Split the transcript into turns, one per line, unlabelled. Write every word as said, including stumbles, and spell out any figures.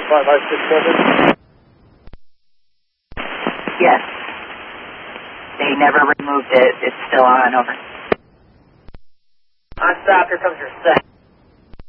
five five six seven?
Yes. They never removed it. It's still on. Over.
On stop, here comes your set.